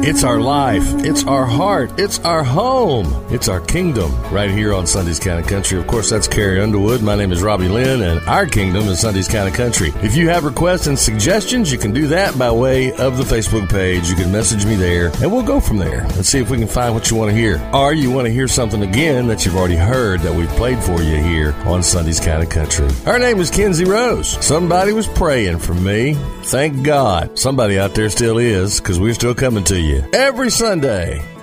It's our life. It's our heart. It's our home. It's our kingdom right here on Sunday's Kind of Country. Of course, that's Carrie Underwood. My name is Robbie Lynn, and our kingdom is Sunday's Kind of Country. If you have requests and suggestions, you can do that by way of the Facebook page. You can message me there, and we'll go from there. Let's see if we can find what you want to hear. Or you want to hear something again that you've already heard that we've played for you here on Sunday's Kind of Country. Her name is Kenzie Rose. Somebody was praying for me. Thank God. Somebody out there still is, because we're still coming to you every Sunday.